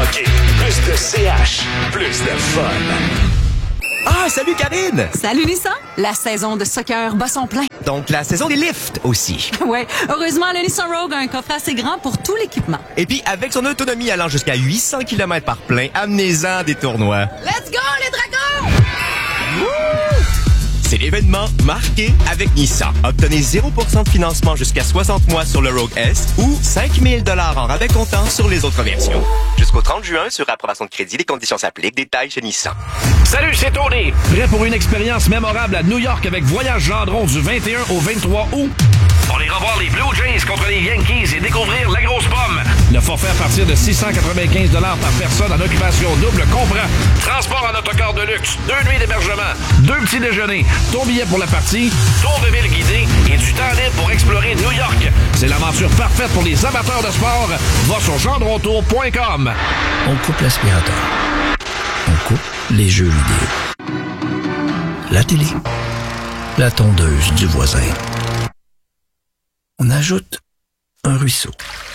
hockey, plus de CH, plus de fun. Ah, salut Karine! Salut Nissan! La saison de soccer bat son plein. Donc la saison des lifts aussi. Ouais, heureusement, le Nissan Rogue a un coffre assez grand pour tout l'équipement. Et puis avec son autonomie allant jusqu'à 800 km par plein, amenez-en des tournois. Let's go les dragons! Wouh! C'est l'événement marqué avec Nissan. Obtenez 0% de financement jusqu'à 60 mois sur le Rogue S ou 5 000 $ en rabais comptant sur les autres versions. Jusqu'au 30 juin, sur approbation de crédit, les conditions s'appliquent. Détails chez Nissan. Salut, c'est Tony. Prêt pour une expérience mémorable à New York avec Voyage Gendron du 21 au 23 août? On ira voir les Blue Jays contre les Yankees et découvrir la grosse pomme. Le forfait à partir de 695 $ par personne en occupation double comprend transport en autocar de luxe, 2 nuits d'hébergement, 2 petits déjeuners, ton billet pour la partie, tour de ville guidé et du temps libre pour explorer New York. C'est l'aventure parfaite pour les amateurs de sport. Va sur gendrontour.com. On coupe l'aspirateur. On coupe les jeux vidéo. La télé. La tondeuse du voisin. On ajoute un ruisseau.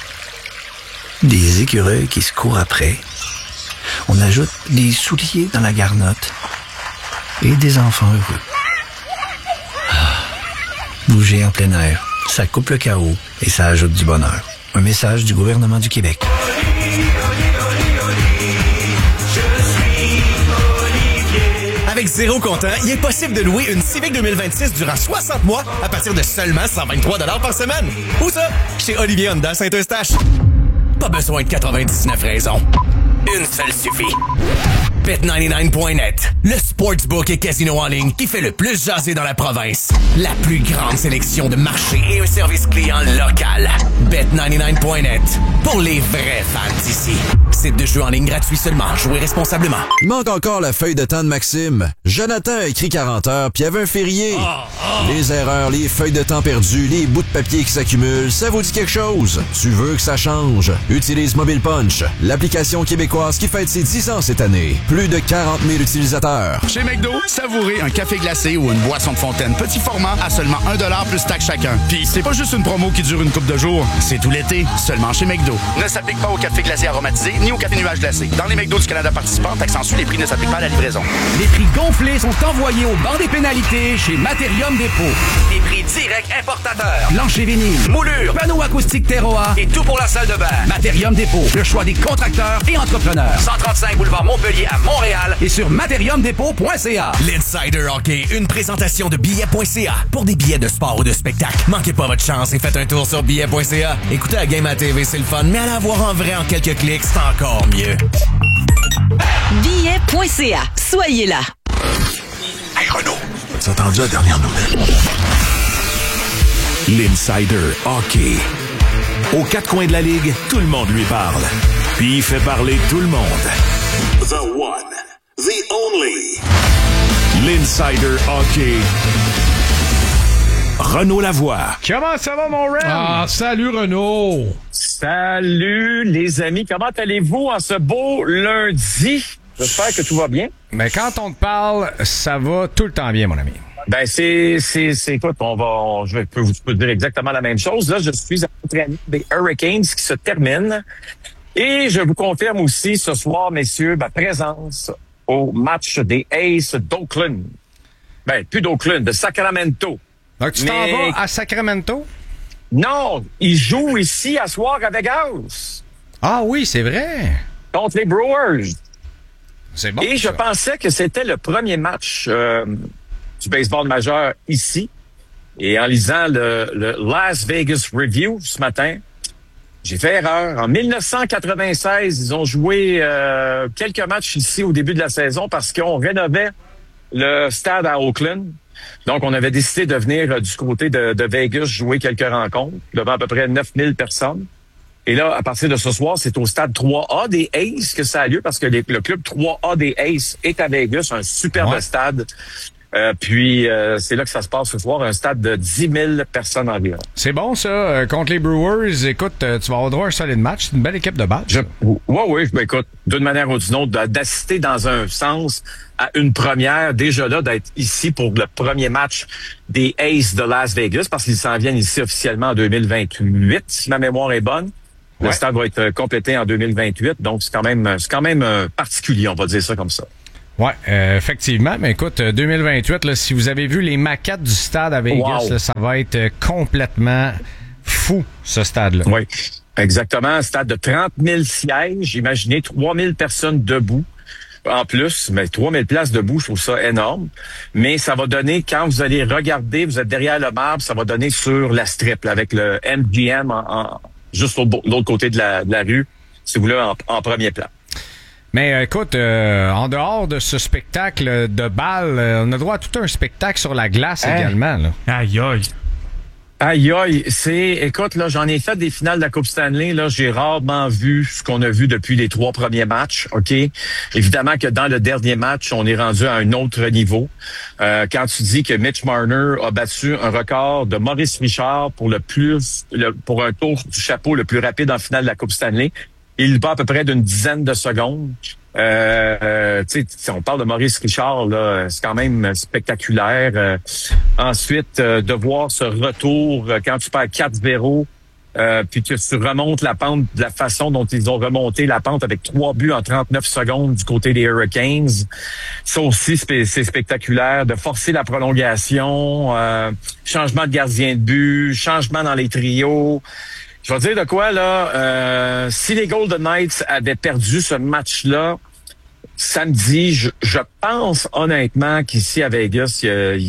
Des écureuils qui se courent après. On ajoute des souliers dans la garnotte. Et des enfants heureux. Bouger en plein air, ça coupe le chaos et ça ajoute du bonheur. Un message du gouvernement du Québec. Avec zéro comptant, il est possible de louer une Civic 2026 durant 60 mois à partir de seulement 123 $ par semaine. Où ça? Chez Olivier Honda Saint-Eustache. Pas besoin de 99 raisons. Une seule suffit. Bet99.net, le sportsbook et casino en ligne qui fait le plus jaser dans la province. La plus grande sélection de marchés et un service client local. Bet99.net, pour les vrais fans d'ici. Site de jeu en ligne gratuit seulement. Jouez responsablement. Il manque encore la feuille de temps de Maxime. Jonathan a écrit 40 heures, puis il y avait un férié. Les erreurs, les feuilles de temps perdues, les bouts de papier qui s'accumulent, ça vous dit quelque chose? Tu veux que ça change? Utilise Mobile Punch, l'application québécoise qui fête ses 10 ans cette année. Plus de 40 000 utilisateurs. Chez McDo, savourez un café glacé ou une boisson de fontaine petit format à seulement 1$ plus taxe chacun. Puis c'est pas juste une promo qui dure une couple de jours, c'est tout l'été, seulement chez McDo. Ne s'applique pas au café glacé aromatisé ni au café nuage glacé. Dans les McDo du Canada participants, taxe en dessous, les prix ne s'appliquent pas à la livraison. Les prix gonflés sont envoyés au banc des pénalités chez Materium Dépôt. Des prix directs importateurs. Plancher vinyle, Moulure, panneaux acoustiques Terroir et tout pour la salle de bain. Materium Dépôt, le choix des contracteurs et entrepreneurs. 135 boulevard Montpellier à Montréal et sur materiumdepot.ca. L'Insider Hockey, une présentation de billets.ca. Pour des billets de sport ou de spectacle, manquez pas votre chance et faites un tour sur billets.ca. Écoutez la game à TV, c'est le fun, mais aller la voir en vrai en quelques clics, c'est encore mieux. Billets.ca. Soyez là. Hey Renaud, t'as entendu la dernière nouvelle? L'Insider Hockey. Aux quatre coins de la Ligue, tout le monde lui parle. Puis il fait parler tout le monde. The one, the only. L'Insider Hockey. Renaud Lavoie. Comment ça va, mon Ren? Ah, salut, Renaud. Salut, les amis. Comment allez-vous en ce beau lundi? J'espère que tout va bien. Mais quand on te parle, ça va tout le temps bien, mon ami. Ben, écoute, je peux vous dire exactement la même chose. Là, je suis en entraînement des Hurricanes qui se termine. Et je vous confirme aussi ce soir, messieurs, ma présence au match des Aces d'Oakland. Ben, plus d'Oakland, de Sacramento. Donc, tu t'en vas à Sacramento? Non, ils jouent ici à soir à Vegas. Ah oui, c'est vrai. Contre les Brewers. C'est bon. Et je pensais que c'était le premier match du baseball majeur ici. Et en lisant le Las Vegas Review ce matin, j'ai fait erreur. En 1996, ils ont joué quelques matchs ici au début de la saison parce qu'on rénovait le stade à Oakland. Donc, on avait décidé de venir du côté de Vegas jouer quelques rencontres devant à peu près 9000 personnes. Et là, à partir de ce soir, c'est au stade 3A des Aces que ça a lieu parce que le club 3A des Aces est à Vegas, un superbe stade. Puis, c'est là que ça se passe ce soir, un stade de 10 000 personnes environ. C'est bon, ça. Contre les Brewers, écoute, tu vas avoir droit à un solide match. C'est une belle équipe de base. Oui. Ben, écoute, d'une manière ou d'une autre, d'assister dans un sens à une première, déjà là, d'être ici pour le premier match des Aces de Las Vegas, parce qu'ils s'en viennent ici officiellement en 2028, si ma mémoire est bonne. Le stade va être complété en 2028, donc c'est quand même particulier, on va dire ça comme ça. Ouais, effectivement. Mais écoute, 2028, là, si vous avez vu les maquettes du stade à Vegas, là, ça va être complètement fou, ce stade-là. Oui, exactement. Un stade de 30 000 sièges. Imaginez 3 000 personnes debout. En plus, mais 3 000 places debout, je trouve ça énorme. Mais ça va donner, quand vous allez regarder, vous êtes derrière le marbre, ça va donner sur la strip, là, avec le MGM juste l'autre côté de la rue, si vous voulez, en premier plan. Mais écoute, en dehors de ce spectacle de balle, on a droit à tout un spectacle sur la glace également. Là. Aïe aïe. Aïe aïe, écoute, là, j'en ai fait des finales de la Coupe Stanley, là, j'ai rarement vu ce qu'on a vu depuis les 3 premiers matchs, OK? Évidemment que dans le dernier match, on est rendu à un autre niveau. Quand tu dis que Mitch Marner a battu un record de Maurice Richard pour pour un tour du chapeau le plus rapide en finale de la Coupe Stanley, il bat à peu près d'une dizaine de secondes. Si on parle de Maurice Richard, là, c'est quand même spectaculaire. Ensuite, de voir ce retour quand tu perds 4-0, puis que tu remontes la pente de la façon dont ils ont remonté la pente avec 3 buts en 39 secondes du côté des Hurricanes. Ça aussi, c'est spectaculaire. De forcer la prolongation, changement de gardien de but, changement dans les trios. Je vais dire de quoi, là, si les Golden Knights avaient perdu ce match-là samedi, je pense honnêtement qu'ici à Vegas,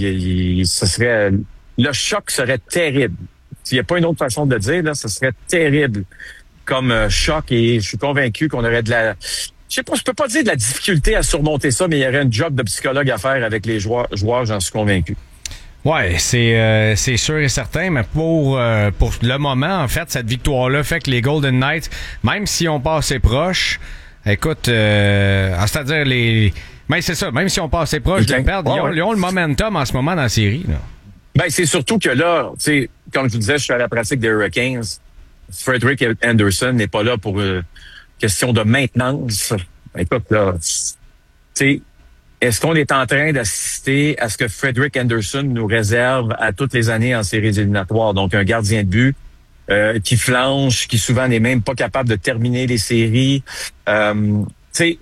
le choc serait terrible. Il n'y a pas une autre façon de le dire, là, ce serait terrible comme choc et je suis convaincu qu'on aurait je peux pas dire de la difficulté à surmonter ça, mais il y aurait un job de psychologue à faire avec les joueurs, j'en suis convaincu. Ouais, c'est sûr et certain, mais pour le moment, en fait, cette victoire-là fait que les Golden Knights, même si on passe assez proche, écoute, c'est-à-dire mais c'est ça, même si on passe assez proche de perdre, ils ont le momentum en ce moment dans la série, là. Ben, c'est surtout que là, tu sais, comme je vous disais, je suis à la pratique des Hurricanes. Frederik Andersen n'est pas là pour question de maintenance. Écoute, là, tu sais, est-ce qu'on est en train d'assister à ce que Frederik Andersen nous réserve à toutes les années en séries éliminatoires? Donc, un gardien de but qui flanche, qui souvent n'est même pas capable de terminer les séries. Tu sais,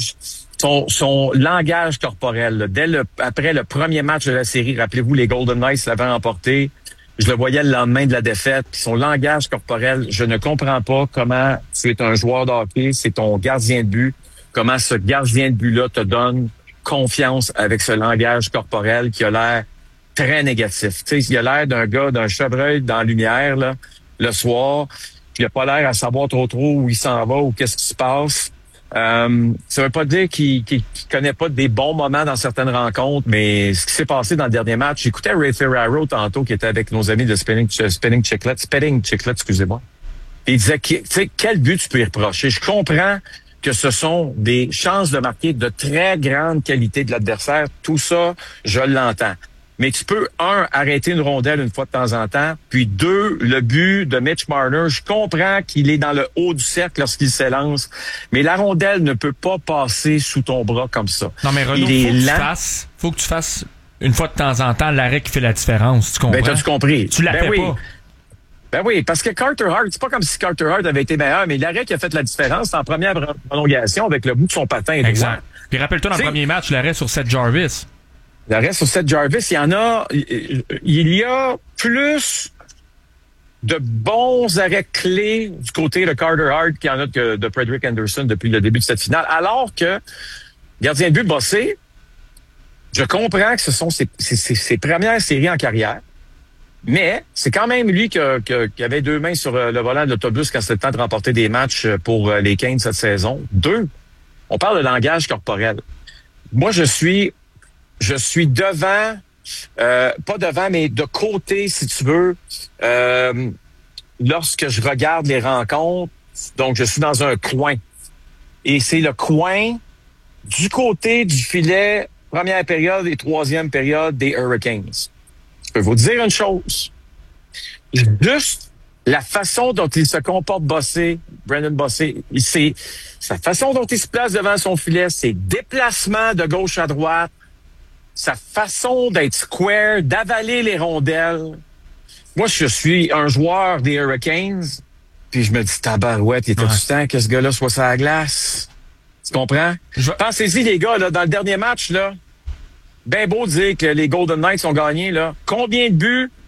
son langage corporel, là, après le premier match de la série, rappelez-vous, les Golden Knights l'avaient emporté. Je le voyais le lendemain de la défaite. Puis son langage corporel, je ne comprends pas comment tu es un joueur de hockey, c'est ton gardien de but, comment ce gardien de but-là te donne confiance avec ce langage corporel qui a l'air très négatif. Tu sais, il a l'air d'un chevreuil dans la lumière, là, le soir. Puis il a pas l'air à savoir trop où il s'en va ou qu'est-ce qui se passe. Ça veut pas dire qu'il connaît pas des bons moments dans certaines rencontres, mais ce qui s'est passé dans le dernier match, j'écoutais Ray Ferraro tantôt qui était avec nos amis de Spitting Chicklets, excusez-moi. Et il disait, tu sais, quel but tu peux y reprocher? Je comprends que ce sont des chances de marquer de très grande qualité de l'adversaire. Tout ça, je l'entends. Mais tu peux, arrêter une rondelle une fois de temps en temps. Puis 2, le but de Mitch Marner, je comprends qu'il est dans le haut du cercle lorsqu'il s'élance. Mais la rondelle ne peut pas passer sous ton bras comme ça. Non, mais Renaud, faut que tu fasses une fois de temps en temps l'arrêt qui fait la différence. Tu comprends? Ben, t'as-tu compris? Tu la fais pas. Ben oui, parce que Carter Hart, c'est pas comme si Carter Hart avait été meilleur, mais l'arrêt qui a fait la différence, c'est en première prolongation avec le bout de son patin. Exact. Puis rappelle-toi, dans le premier match, l'arrêt sur Seth Jarvis. L'arrêt sur Seth Jarvis, il y a plus de bons arrêts clés du côté de Carter Hart qu'il y en a que de Frederik Andersen depuis le début de cette finale. Alors que, gardien de but Bossé, je comprends que ce sont ses premières séries en carrière. Mais c'est quand même lui qui avait 2 mains sur le volant de l'autobus quand c'était le temps de remporter des matchs pour les Canes cette saison. 2, on parle de langage corporel. Moi, je suis devant, pas devant, mais de côté, si tu veux, lorsque je regarde les rencontres. Donc, je suis dans un coin. Et c'est le coin du côté du filet, première période et troisième période des Hurricanes. Je peux vous dire une chose. Juste la façon dont il se comporte Brendan Bossé, c'est sa façon dont il se place devant son filet, ses déplacements de gauche à droite, sa façon d'être square, d'avaler les rondelles. Moi, je suis un joueur des Hurricanes. Puis je me dis, tabarouette, il était du temps que ce gars-là soit sur la glace. Tu comprends? Pensez-y, les gars, là, dans le dernier match, là, ben beau dire que les Golden Knights ont gagné, là. Combien de buts